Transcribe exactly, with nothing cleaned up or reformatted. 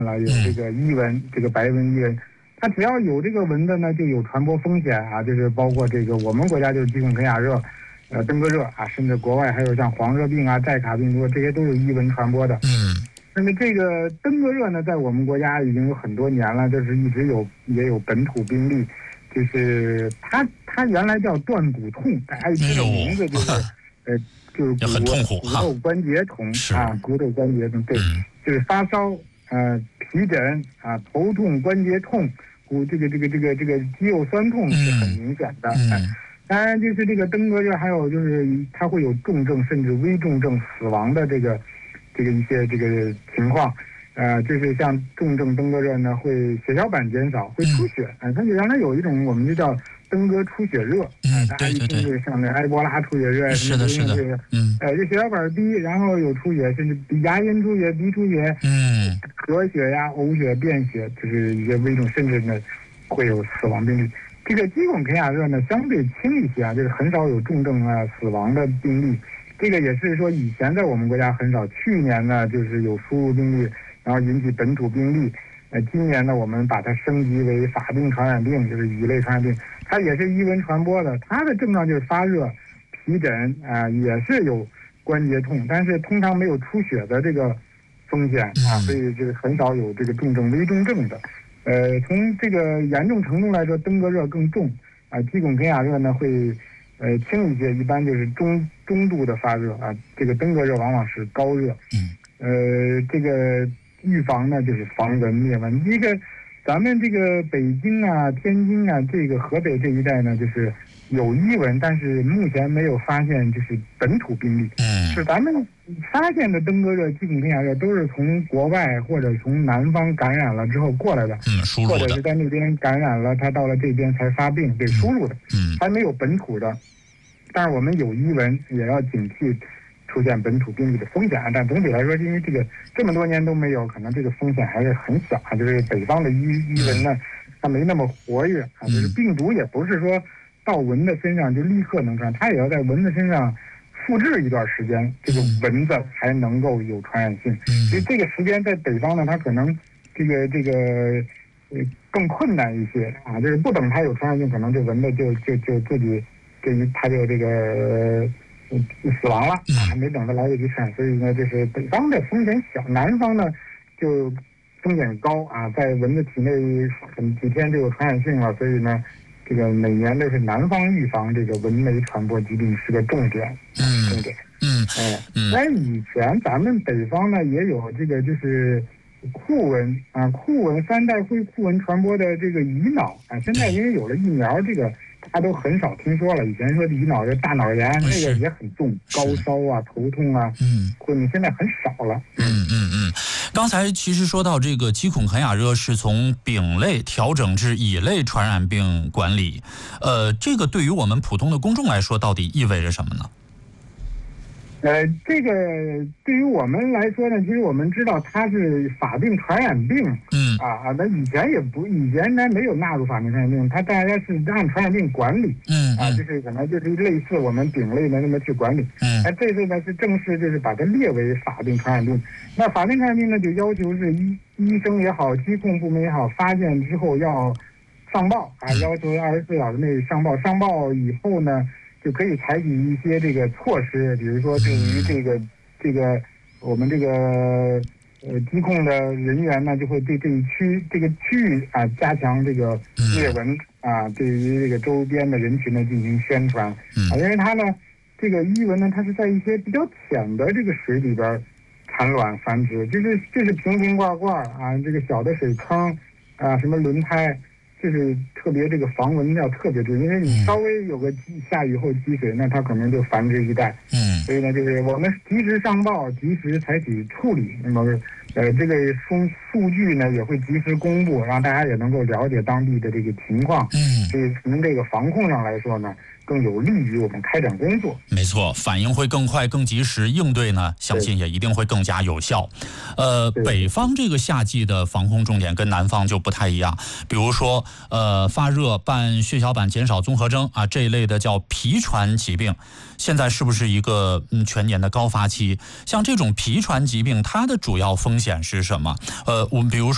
了，有这个伊蚊，这个白纹伊蚊，它只要有这个蚊子呢，就有传播风险啊，就是包括这个我们国家就是鸡孔肯雅热，呃，登革热啊，甚至国外还有像黄热病啊、寨卡病毒，这些都是伊蚊传播的。 嗯。 那么这个登革热呢，在我们国家已经有很多年了，就是一直有也有本土病例，就是它它原来叫断骨痛，哎，这个名字就是、哎、呃就是骨很痛苦骨头关节痛啊，骨头关节痛，对， 嗯、 就是发烧，呃，皮疹啊，头痛、关节痛，骨这个这个这个这个肌肉酸痛是很明显的。 嗯。 哎当然，就是这个登革热，还有就是它会有重症甚至危重症死亡的这个。这个一些这个情况，呃，就是像重症登革热呢，会血小板减少，会出血。哎、嗯，它原来有一种我们就叫登革出血热， 嗯， 大家一听就像那埃博拉出血热， 是的，是的，嗯， 呃，这血小板低，然后有出血，甚至牙龈出血、鼻出血， 嗯， 咳血呀、呕血、便血，就是一些危重，甚至呢会有死亡病例。这个鸡孔肯雅热呢，相对轻一些啊，就是很少有重症啊死亡的病例。这个也是说以前在我们国家很少，去年呢就是有输入病例，然后引起本土病例。呃，今年呢我们把它升级为法定传染病，就是乙类传染病，它也是伊蚊传播的，它的症状就是发热、皮疹啊、呃，也是有关节痛，但是通常没有出血的这个风险啊，所以就是很少有这个重症、危重症的。呃，从这个严重程度来说，登革热更重啊，鸡孔肯雅热呢会。呃，轻一些，一般就是中中度的发热啊。这个登革热往往是高热。 嗯。 呃，这个预防呢，就是防蚊灭蚊。这个咱们这个北京啊、天津啊，这个河北这一带呢，就是有伊蚊，但是目前没有发现就是本土病例。 嗯。 是咱们发现的登革热、鸡孔肯雅热都是从国外或者从南方感染了之后过来的。 嗯，输入的。 或者是在那边感染了，他到了这边才发病，被输入的。 嗯。 还没有本土的。但是我们有伊蚊，也要警惕出现本土病例的风险。但总体来说，因为这个这么多年都没有，可能这个风险还是很小。就是北方的伊伊蚊呢，它没那么活跃啊。就是病毒也不是说到蚊子身上就立刻能传，它也要在蚊子身上复制一段时间，这个蚊子才能够有传染性。所以这个时间在北方呢，它可能这个这个呃更困难一些啊。就是不等它有传染性，可能这蚊子就就就自己。对于他就这个呃死亡了啊，还没等他来得及传染，所以呢，就是北方的风险小，南方呢就风险高啊，在蚊子体内很几天就有传染性了，所以呢，这个每年都是南方预防这个蚊媒传播疾病是个重点， 嗯， 重点， 嗯， 哎， 嗯， 但是以前咱们北方呢也有这个就是库蚊啊，库蚊三代会库蚊传播的这个乙脑啊，现在因为有了疫苗，这个。大家都很少听说了。以前说乙脑是大脑炎，那个也很重，高烧啊、头痛啊， 嗯， 或者现在很少了。 嗯嗯嗯。刚才其实说到这个鸡孔肯雅热是从丙类调整至乙类传染病管理，呃，这个对于我们普通的公众来说，到底意味着什么呢？ 呃，这个对于我们来说呢，其实我们知道它是法定传染病， 嗯啊啊，那以前也不，以前呢没有纳入法定传染病，它大家是按传染病管理， 嗯啊，就是可能就是类似我们丙类的那么去管理， 嗯， 那这次呢是正式就是把它列为法定传染病，那法定传染病呢就要求是医医生也好，疾控部门也好，发现之后要上报啊，要求二十四小时内上报，上报以后呢。就可以采取一些这个措施，比如说对于这个这个我们这个呃疾控的人员呢，就会对这一区这个区域啊加强这个灭蚊啊，对于这个周边的人群呢进行宣传啊，因为它呢这个伊蚊呢，它是在一些比较浅的这个水里边产卵繁殖，就是就是瓶瓶罐罐啊，这个小的水坑啊，什么轮胎。就是特别这个防蚊要特别注意，因为你稍微有个下雨后积水，那它可能就繁殖一代。 嗯， 所以呢，就是我们及时上报，及时采取处理。那么，呃，这个数数据呢也会及时公布，让大家也能够了解当地的这个情况。 嗯， 所以从这个防控上来说呢，更有利于我们开展工作。 没错，反应会更快、更及时，应对呢，相信也一定会更加有效。呃，北方这个夏季的防控重点跟南方就不太一样，比如说，呃，发热、伴血小板减少综合征啊这一类的叫皮传疾病，现在是不是一个嗯全年的高发期？像这种皮传疾病，它的主要风险是什么？呃，我们比如说。